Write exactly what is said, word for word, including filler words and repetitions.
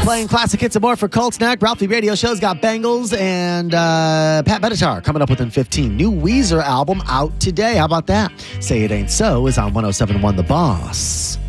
Playing classic hits and more for Cold Snack. Ralphie Radio Show's got Bangles and uh, Pat Benatar coming up within fifteen. New Weezer album out today. How about that? Say It Ain't So is on one oh seven point one The Boss.